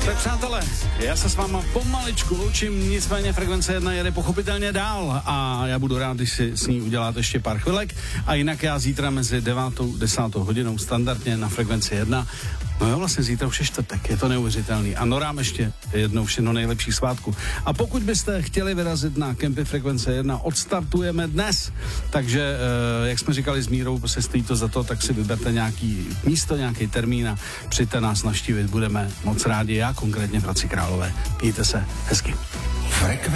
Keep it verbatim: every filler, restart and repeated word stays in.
Tak přátelé, já se s váma pomaličku loučím, nicméně Frekvence jedna jede pochopitelně dál a já budu rád, když si s ní uděláte ještě pár chvilek a jinak já zítra mezi devátou a desátou hodinou standardně na Frekvenci jedna. No jo, vlastně zítra už je čtvrtek, je to neuvěřitelný. A norám ještě jednou všechno nejlepších svátků. A pokud byste chtěli vyrazit na kempy Frekvence jedna, odstartujeme dnes. Takže, eh, jak jsme říkali s Mírou, prostě stojí to za to, tak si vyberte nějaký místo, nějaký termín a přijďte nás navštívit. Budeme moc rádi, já konkrétně v Hradci Králové. Mějte se hezky.